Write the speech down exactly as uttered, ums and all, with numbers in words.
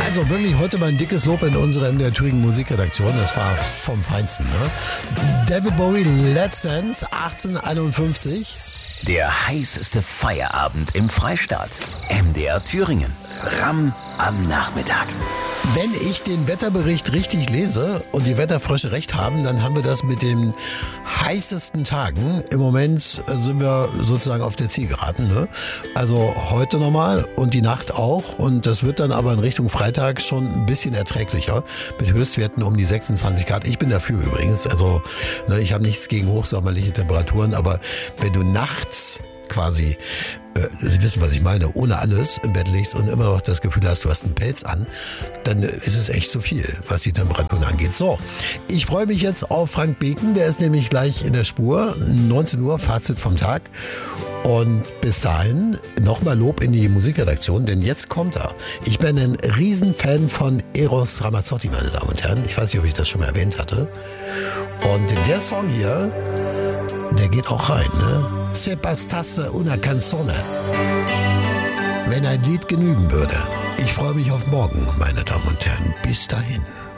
Also wirklich heute mal ein dickes Lob in unserer M D R Thüringen Musikredaktion. Das war vom Feinsten. Ne? David Bowie, Let's Dance, achtzehnhunderteinundfünfzig. Der heißeste Feierabend im Freistaat. M D R Thüringen. Ramm am Nachmittag. Wenn ich den Wetterbericht richtig lese und die Wetterfrösche recht haben, dann haben wir das mit den heißesten Tagen. Im Moment sind wir sozusagen auf der Zielgeraden. Ne? Also heute nochmal und die Nacht auch. Und das wird dann aber in Richtung Freitag schon ein bisschen erträglicher. Mit Höchstwerten um die sechsundzwanzig Grad. Ich bin dafür übrigens. Also ne, ich habe nichts gegen hochsommerliche Temperaturen. Aber wenn du nachts quasi, äh, Sie wissen, was ich meine, ohne alles im Bett liegst und immer noch das Gefühl hast, du hast einen Pelz an, dann ist es echt zu viel, was die Temperaturen angeht. So, ich freue mich jetzt auf Frank Beken, der ist nämlich gleich in der Spur, neunzehn Uhr, Fazit vom Tag. Und bis dahin nochmal Lob in die Musikredaktion, denn jetzt kommt er. Ich bin ein Riesenfan von Eros Ramazzotti, meine Damen und Herren. Ich weiß nicht, ob ich das schon mal erwähnt hatte. Und der Song hier, der geht auch rein, ne? Se bastasse una canzone. Wenn ein Lied genügen würde. Ich freue mich auf morgen, meine Damen und Herren. Bis dahin.